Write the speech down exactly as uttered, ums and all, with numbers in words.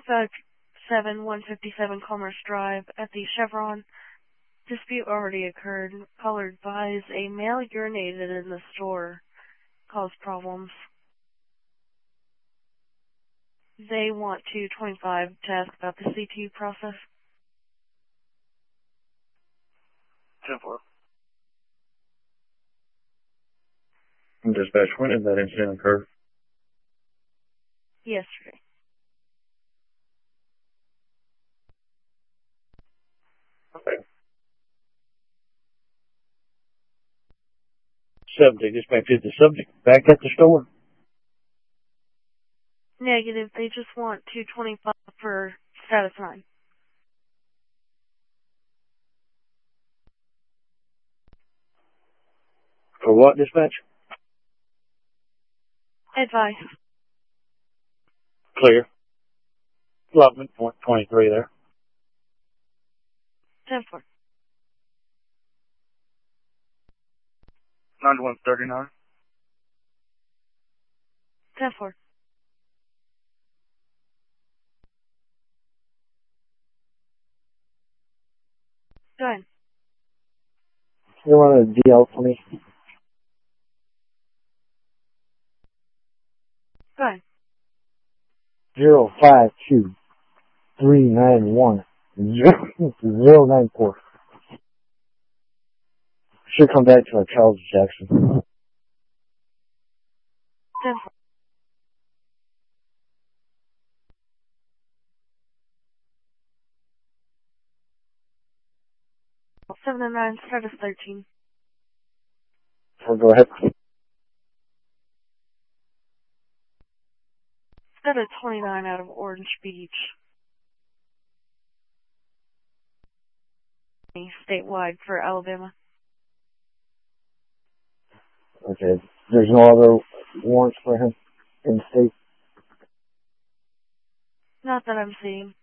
Five seven one fifty seven Commerce Drive at the Chevron. Dispute already occurred. Caller advised a male urinated in the store. Caused problems. They want two twenty-five to ask about the C T U process. ten four. Dispatch, when did that incident occur? Yesterday. Okay. Subject, dispatch, is the subject back at the store? Negative. They just want two twenty-five for status nine. For what, dispatch? Advice. Clear. Allotment point twenty-three there. ten four. ninety-one thirty-nine. ten four. Go ahead. You want a D L for me? Go ahead. Zero five two three nine one zero nine four. Should come back to our Charles Jackson. ten four. seven and nine, status thirteen. So go ahead. Status twenty-nine out of Orange Beach. Statewide for Alabama. Okay. There's no other warrants for him in the state? Not that I'm seeing.